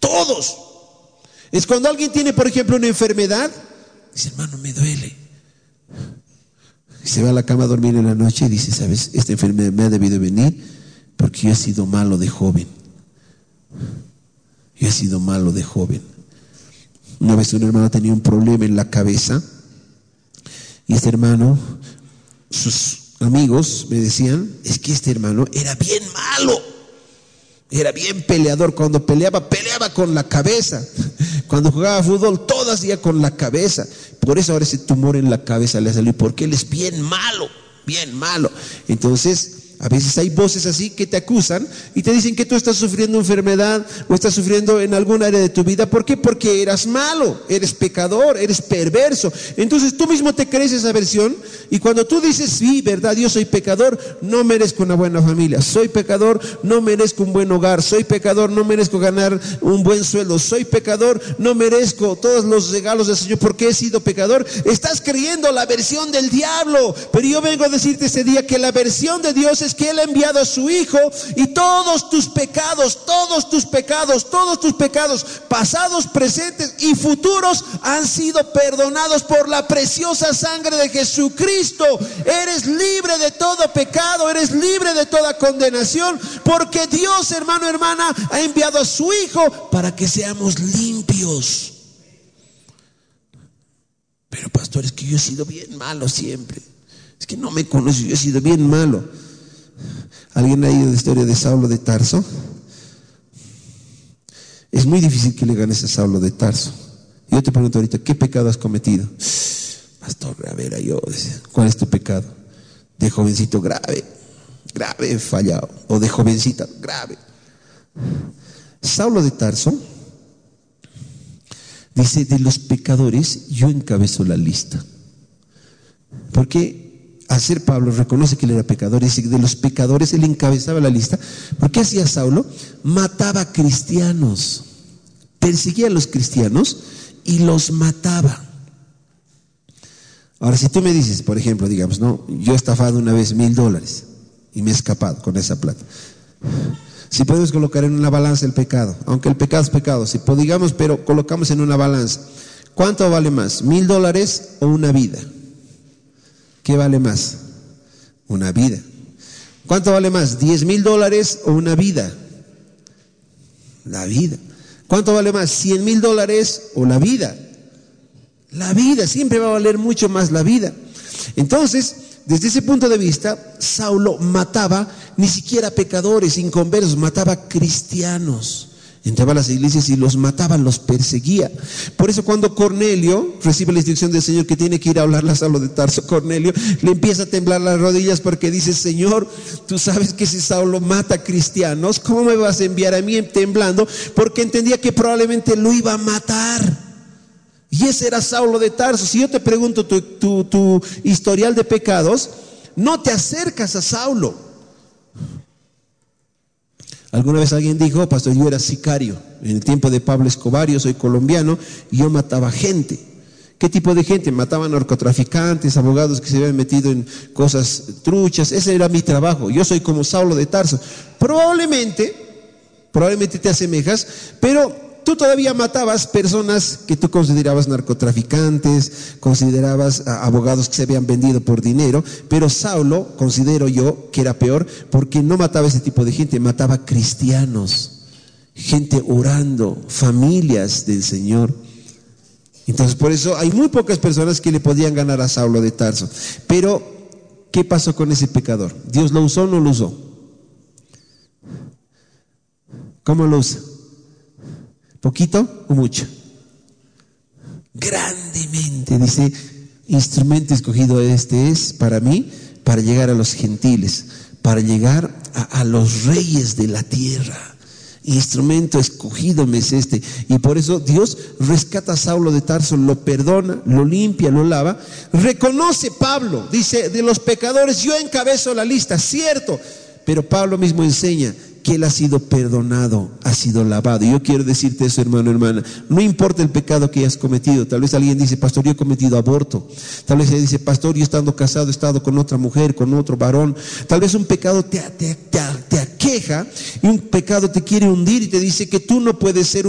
todos. Es cuando alguien tiene, por ejemplo, una enfermedad, dice, hermano, me duele. Se va a la cama a dormir en la noche y dice, ¿sabes? Esta enfermedad me ha debido venir porque yo he sido malo de joven. Yo he sido malo de joven. Una vez un hermano tenía un problema en la cabeza y este hermano, sus amigos me decían, es que este hermano era bien malo, era bien peleador. Cuando peleaba con la cabeza. Cuando jugaba fútbol, todo hacía con la cabeza. Por eso ahora ese tumor en la cabeza le ha salido, porque él es bien malo, bien malo. Entonces, a veces hay voces así que te acusan y te dicen que tú estás sufriendo enfermedad o estás sufriendo en algún área de tu vida. ¿Por qué? Porque eras malo, eres pecador, eres perverso. Entonces tú mismo te crees esa versión y cuando tú dices, sí, verdad, yo soy pecador, no merezco una buena familia. Soy pecador, no merezco un buen hogar. Soy pecador, no merezco ganar un buen sueldo. Soy pecador, no merezco todos los regalos del Señor porque he sido pecador. Estás creyendo la versión del diablo. Pero yo vengo a decirte este día que la versión de Dios es que Él ha enviado a su Hijo y todos tus pecados, pasados, presentes y futuros, han sido perdonados por la preciosa sangre de Jesucristo. Eres libre de todo pecado, eres libre de toda condenación, porque Dios, hermano, hermana, ha enviado a su Hijo para que seamos limpios. Pero pastor, es que yo he sido bien malo siempre. Es que no me conoces, yo he sido bien malo. ¿Alguien ha oído la historia de Saulo de Tarso? Es muy difícil que le ganes a Saulo de Tarso. Yo te pregunto ahorita, ¿qué pecado has cometido? Pastor, a ver, ¿cuál es tu pecado? De jovencito, grave he fallado. O de jovencita, grave. Saulo de Tarso dice, de los pecadores yo encabezo la lista. Porque al ser Pablo reconoce que él era pecador y dice que de los pecadores él encabezaba la lista. ¿Por qué hacía Saulo? Mataba cristianos, perseguía a los cristianos y los mataba. Ahora, si tú me dices, por ejemplo, digamos, no, yo he estafado una vez $1,000 y me he escapado con esa plata. Si podemos colocar en una balanza el pecado, aunque el pecado es pecado, si digamos, pero colocamos en una balanza, ¿cuánto vale más? $1,000 o una vida? ¿Qué vale más? Una vida. ¿Cuánto vale más? $10,000 o una vida? La vida. ¿Cuánto vale más? $100,000 o la vida? La vida. Siempre va a valer mucho más la vida. Entonces, desde ese punto de vista, Saulo mataba ni siquiera pecadores, inconversos, mataba cristianos. Entraba a las iglesias y los mataba, los perseguía. Por eso cuando Cornelio recibe la instrucción del Señor que tiene que ir a hablarle a Saulo de Tarso, Cornelio le empieza a temblar las rodillas porque dice, Señor, tú sabes que si Saulo mata cristianos, ¿cómo me vas a enviar a mí temblando? Porque entendía que probablemente lo iba a matar. Y ese era Saulo de Tarso. Si yo te pregunto tu historial de pecados, no te acercas a Saulo. Alguna vez alguien dijo, pastor, yo era sicario en el tiempo de Pablo Escobar, yo soy colombiano y yo mataba gente. ¿Qué tipo de gente? Mataba narcotraficantes, abogados que se habían metido en cosas truchas. Ese era mi trabajo. Yo soy como Saulo de Tarso. Probablemente te asemejas, pero tú todavía matabas personas que tú considerabas narcotraficantes, considerabas abogados que se habían vendido por dinero, pero Saulo, considero yo, que era peor, porque no mataba ese tipo de gente, mataba cristianos, gente orando, familias del Señor. Entonces, por eso hay muy pocas personas que le podían ganar a Saulo de Tarso. Pero, ¿qué pasó con ese pecador? ¿Dios lo usó o no lo usó? ¿Cómo lo usa? ¿Poquito o mucho? Grandemente. Dice, instrumento escogido este es para mí, para llegar a los gentiles, para llegar a los reyes de la tierra. Instrumento escogido me es este. Y por eso Dios rescata a Saulo de Tarso, lo perdona, lo limpia, lo lava. Reconoce Pablo, dice, de los pecadores yo encabezo la lista, cierto, pero Pablo mismo enseña que él ha sido perdonado, ha sido lavado. Y yo quiero decirte eso, hermano, hermana, no importa el pecado que hayas cometido. Tal vez alguien dice, pastor, yo he cometido aborto. Tal vez alguien dice, pastor, yo estando casado he estado con otra mujer, con otro varón. Tal vez un pecado te aqueja y un pecado te quiere hundir y te dice que tú no puedes ser